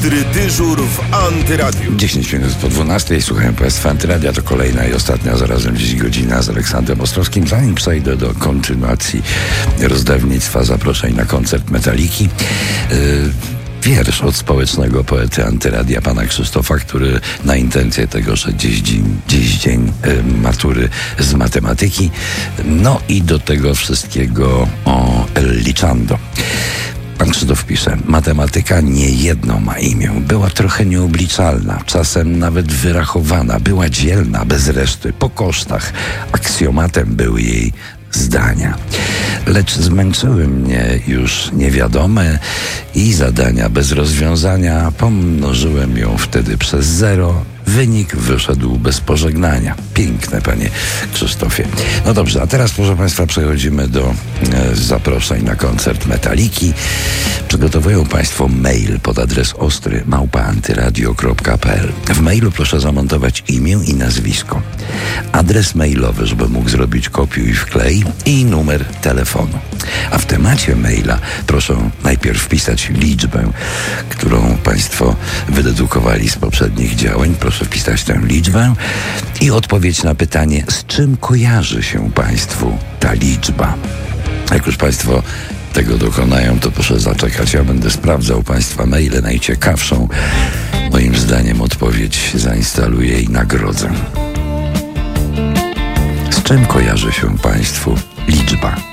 Ostry dyżur w Antyradiu. 10 minut po 12. Słuchają Państwa Antyradia. To kolejna i ostatnia zarazem dziś godzina z Aleksandrem Ostrowskim. Zanim przejdę do kontynuacji rozdawnictwa zaproszeń na koncert Metaliki, wiersz od społecznego poety Antyradia, pana Krzysztofa, który na intencję tego, że dziś dzień matury z matematyki, no i do tego wszystkiego o El Lichando. Pan Krzysztof pisze: matematyka nie jedno ma imię. Była trochę nieobliczalna, czasem nawet wyrachowana. Była dzielna, bez reszty, po kosztach. Aksjomatem były jej zdania. Lecz zmęczyły mnie już niewiadome i zadania bez rozwiązania. Pomnożyłem ją wtedy przez 0. Wynik wyszedł bez pożegnania. Piękne, panie Krzysztofie. No dobrze, a teraz, proszę Państwa, przechodzimy do zaproszeń na koncert Metaliki. Przygotowują Państwo mail pod adres ostry@antyradio.pl. W mailu proszę zamontować imię i nazwisko, adres mailowy, żeby mógł zrobić kopiuj i wklej, i numer telefonu. A w temacie maila proszę najpierw wpisać liczbę, którą Państwo wydedukowali z poprzednich działań. Proszę wpisać tę liczbę i odpowiedź na pytanie, z czym kojarzy się Państwu ta liczba. Jak już Państwo tego dokonają, to proszę zaczekać. Ja będę sprawdzał Państwa maile. Najciekawszą, moim zdaniem, odpowiedź zainstaluję i nagrodzę. Z czym kojarzy się Państwu liczba?